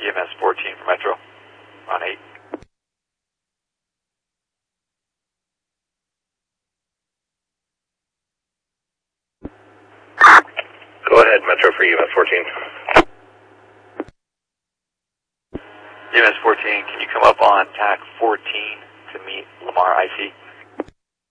EMS 14 for Metro, on 8. Go ahead, Metro for EMS 14. EMS 14, can you come up on TAC 14 to meet Lamar IC?